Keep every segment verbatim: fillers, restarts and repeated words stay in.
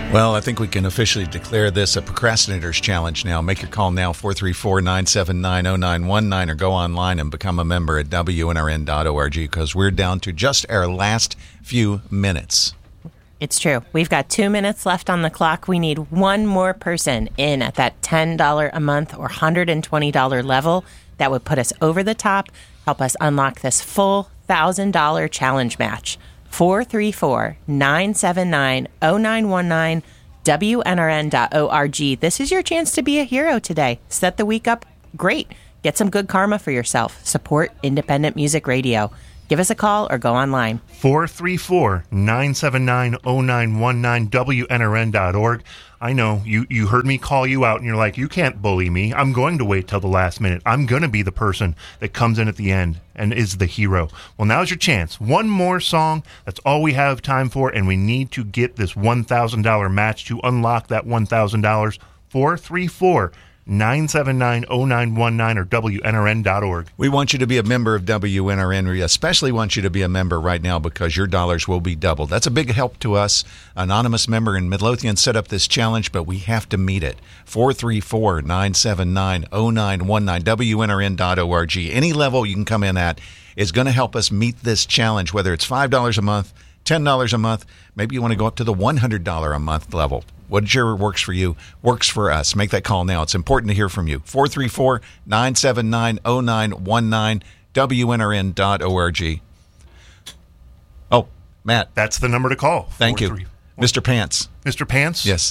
Well, I think we can officially declare this a procrastinators challenge now. Make your call now, four three four, nine seven nine, zero nine one nine, or go online and become a member at W N R N dot org, because we're down to just our last few minutes. It's true. We've got two minutes left on the clock. We need one more person in at that ten dollars a month or one hundred twenty dollars level. That would put us over the top, help us unlock this full one thousand dollars challenge match. four three four, nine seven nine, zero nine one nine, W N R N dot org. This is your chance to be a hero today. Set the week up great. Get some good karma for yourself. Support independent music radio. Give us a call or go online. four three four, nine seven nine, zero nine one nine, W N R N dot org. I know, you, you heard me call you out, and you're like, you can't bully me. I'm going to wait till the last minute. I'm going to be the person that comes in at the end and is the hero. Well, now's your chance. One more song. That's all we have time for, and we need to get this one thousand dollars match to unlock that one thousand dollars. four three four, nine seven nine, zero nine one nine or W N R N dot org. We want you to be a member of W N R N. We especially want you to be a member right now because your dollars will be doubled. That's a big help to us. Anonymous member in Midlothian set up this challenge, but we have to meet it. four three four, nine seven nine, zero nine one nine, W N R N dot org. Any level you can come in at is going to help us meet this challenge, whether it's five dollars a month, ten dollars a month. Maybe you want to go up to the one hundred dollars a month level. Whatever works for you, works for us. Make that call now. It's important to hear from you. four three four, nine seven nine, zero nine one nine, W N R N dot org. Oh, Matt. That's the number to call. Thank you. Mister Pants. Mister Pants? Yes.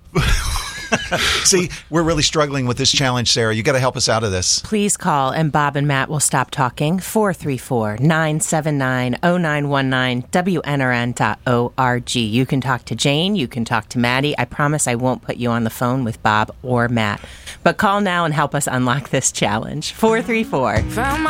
See, we're really struggling with this challenge, Sarah. You got to help us out of this. Please call, and Bob and Matt will stop talking. four three four, nine seven nine, zero nine one nine, W N R N dot org. You can talk to Jane. You can talk to Maddie. I promise I won't put you on the phone with Bob or Matt. But call now and help us unlock this challenge. four three four,